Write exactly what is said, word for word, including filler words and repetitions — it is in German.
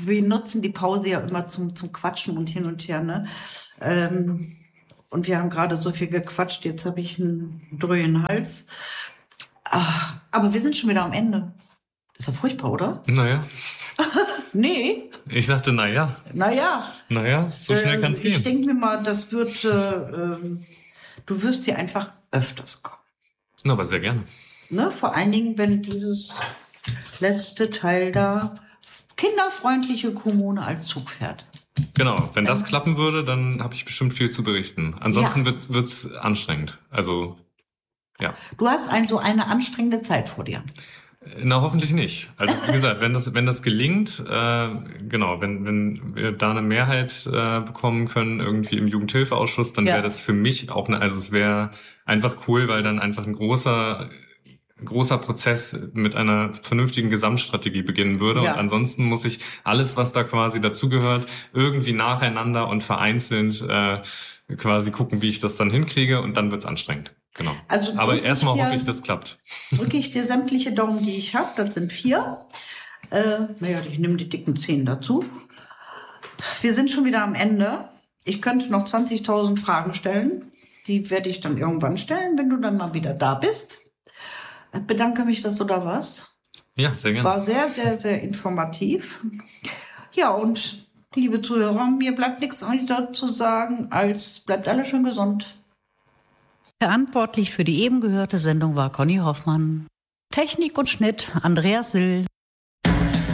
wir nutzen die Pause ja immer zum, zum Quatschen und hin und her, ne? Ähm, und wir haben gerade so viel gequatscht, jetzt habe ich einen dröhnen Hals. Ah, aber wir sind schon wieder am Ende. Ist ja furchtbar, oder? Naja. Nee. Ich sagte, naja. Naja. Naja, so schnell äh, kann es gehen. Ich denke mir mal, das wird, äh, äh, du wirst hier einfach öfters kommen. Na, aber sehr gerne. Ne? Vor allen Dingen, wenn dieses letzte Teil da, kinderfreundliche Kommune als Zug fährt. Genau, wenn das klappen würde, dann habe ich bestimmt viel zu berichten. Ansonsten Ja. wird's, wird's anstrengend. Also, ja. Du hast ein, so eine anstrengende Zeit vor dir. Na, hoffentlich nicht. Also wie gesagt, wenn das wenn das gelingt, äh, genau, wenn wenn wir da eine Mehrheit äh, bekommen können irgendwie im Jugendhilfeausschuss, dann Ja. wäre das für mich auch eine, also es wäre einfach cool, weil dann einfach ein großer großer Prozess mit einer vernünftigen Gesamtstrategie beginnen würde. Ja. Und ansonsten muss ich alles, was da quasi dazugehört, irgendwie nacheinander und vereinzelt äh, quasi gucken, wie ich das dann hinkriege, und dann wird's anstrengend. Genau. Also aber erstmal dir, hoffe ich, das klappt. Drücke ich dir sämtliche Daumen, die ich habe, das sind vier. Äh, naja, ich nehme die dicken Zehen dazu. Wir sind schon wieder am Ende. Ich könnte noch zwanzigtausend Fragen stellen. Die werde ich dann irgendwann stellen, wenn du dann mal wieder da bist. Ich bedanke mich, dass du da warst. Ja, sehr gerne. War sehr, sehr, sehr informativ. Ja, und liebe Zuhörer, mir bleibt nichts weiter zu sagen, als bleibt alle schön gesund. Verantwortlich für die eben gehörte Sendung war Conny Hoffmann. Technik und Schnitt Andreas Sill.